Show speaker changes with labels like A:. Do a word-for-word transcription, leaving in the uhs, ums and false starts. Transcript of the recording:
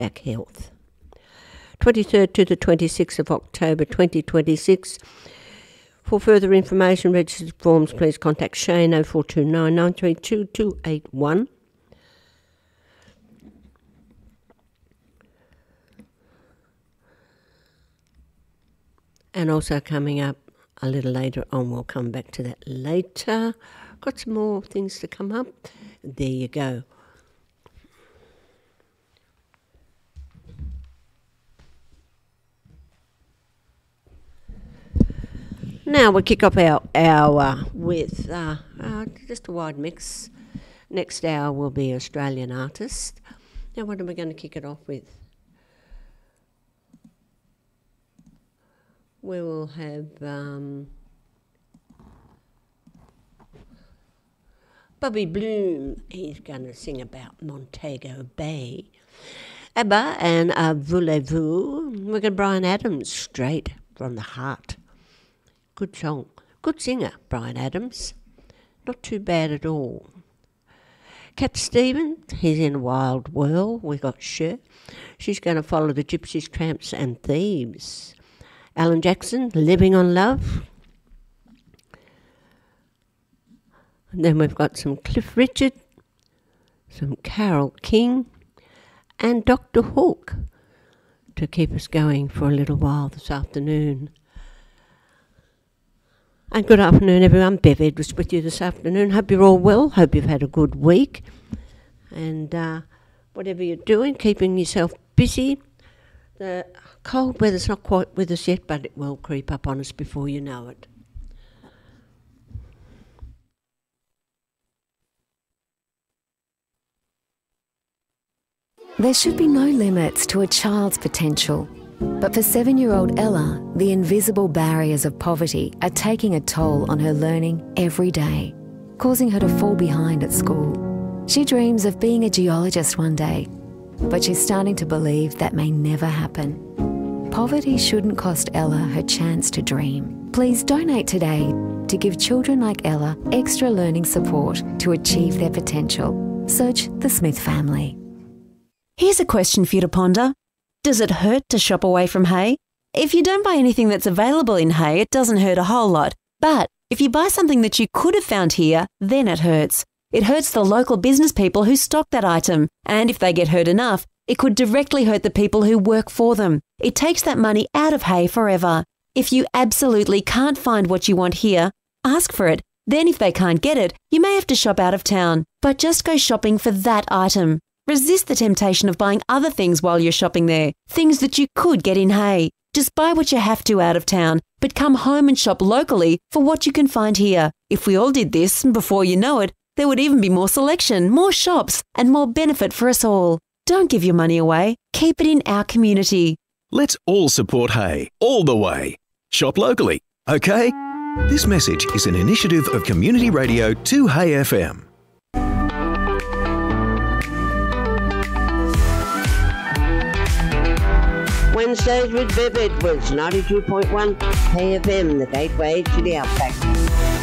A: Outback Health. twenty-third to the twenty-sixth of October twenty twenty-six. For further information, registered forms, please contact Shane oh four two nine, nine three two, two eight one. And also coming up a little later on, we'll come back to that later. Got some more things to come up. There you go. Now we kick off our hour with uh, uh, just a wide mix. Next hour will be Australian artists. Now what are we going to kick it off with? We will have um, Bobby Bloom. He's going to sing about Montego Bay. ABBA and uh, Voulez-Vous. We're going to Bryan Adams, Straight from the Heart. Good song. Good singer, Bryan Adams. Not too bad at all. Cat Stevens, he's in Wild World. We got Cher. She's going to follow the Gypsies, Tramps and Thieves. Alan Jackson, Living on Love. And then we've got some Cliff Richard, some Carole King, and Doctor Hook to keep us going for a little while this afternoon. And good afternoon, everyone. Bev Edwards with you this afternoon. Hope you're all well. Hope you've had a good week. And uh, whatever you're doing, keeping yourself busy. The cold weather's not quite with us yet, but it will creep up on us before you know it.
B: There should be no limits to a child's potential. But for seven-year-old Ella, the invisible barriers of poverty are taking a toll on her learning every day, causing her to fall behind at school. She dreams of being a geologist one day, but she's starting to believe that may never happen. Poverty shouldn't cost Ella her chance to dream. Please donate today to give children like Ella extra learning support to achieve their potential. Search the Smith family.
C: Here's a question for you to ponder. Does it hurt to shop away from Hay? If you don't buy anything that's available in Hay, it doesn't hurt a whole lot. But if you buy something that you could have found here, then it hurts. It hurts the local business people who stock that item. And if they get hurt enough, it could directly hurt the people who work for them. It takes that money out of Hay forever. If you absolutely can't find what you want here, ask for it. Then if they can't get it, you may have to shop out of town. But just go shopping for that item. Resist the temptation of buying other things while you're shopping there, things that you could get in Hay. Just buy what you have to out of town, but come home and shop locally for what you can find here. If we all did this, before you know it, there would even be more selection, more shops, and more benefit for us all. Don't give your money away. Keep it in our community.
D: Let's all support Hay, all the way. Shop locally, okay? This message is an initiative of Community Radio two Hay F M.
A: Wednesdays with Bev Edwards, ninety-two point one K F M, the gateway to the Outback.